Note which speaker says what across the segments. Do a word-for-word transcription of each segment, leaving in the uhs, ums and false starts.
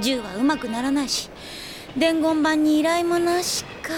Speaker 1: 銃はうまくならないし、伝言板に依頼もなしか。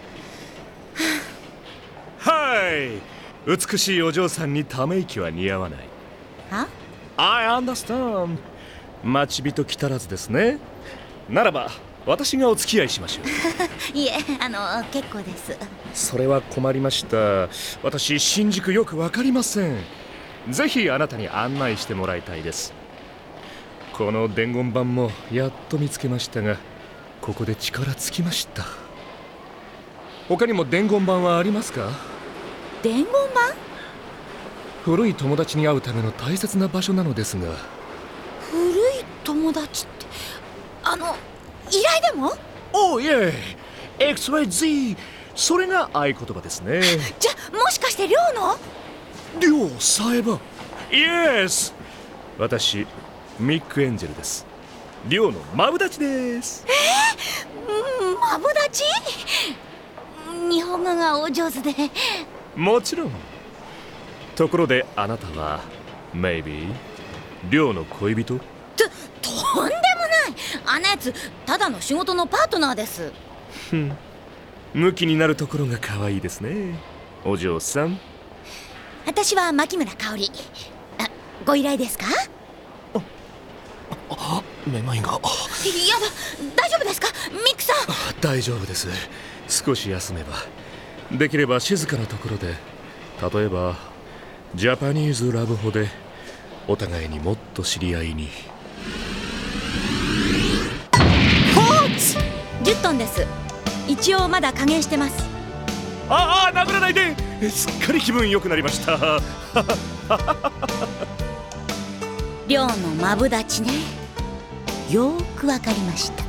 Speaker 2: はい、美しいお嬢さんにため息は似合わない。
Speaker 1: は？
Speaker 2: I understand。 待ち人来たらずですね。ならば私がお付き合いしましょう。
Speaker 1: いえ、あの結構です。
Speaker 2: それは困りました。私新宿よくわかりません。ぜひあなたに案内してもらいたいです。この伝言板もやっと見つけましたが、ここで力尽きました。他にも伝言板はありますか？
Speaker 1: 伝言板？
Speaker 2: 古い友達に会うための大切な場所なのですが。
Speaker 1: 古い友達って、あの依頼でも？
Speaker 2: おう、いえ エックスワイゼット、 それが合言葉ですね。
Speaker 1: じゃ、もしかして寮の？
Speaker 2: 寮さえば。イエス、私ミック・エンジェルです。寮のマブダチです。
Speaker 1: えー、マブダチ？日本語がお上手で。
Speaker 2: もちろん。ところであなたは Maybe 寮の恋人？
Speaker 1: と、とんでもない。あんなやつただの仕事のパートナーです。
Speaker 2: ふん、ムキになるところが可愛いですね、お嬢さん。
Speaker 1: 私は牧村香織。あ、ご依頼ですか？
Speaker 2: あ、めまいが。
Speaker 1: やだ、大丈夫ですかミックさん？
Speaker 2: 大丈夫です。少し休めば。できれば静かなところで、例えばジャパニーズラブホでお互いにもっと知り合いに。
Speaker 1: じゅっトンです。一応まだ加減してます。
Speaker 2: ああ、殴らないで。すっかり気分良くなりました。
Speaker 1: 寮のマブダチね。よーくわかりました。